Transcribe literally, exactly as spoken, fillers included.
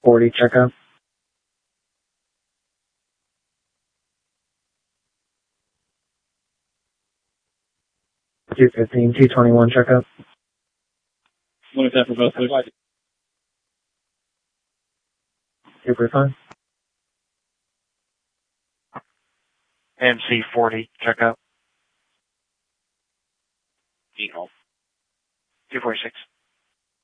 forty, checkup. two fifteen, two twenty-one, checkup. What is that for both, please? Super fine. M C forty, checkup. Eight home. two forty-six.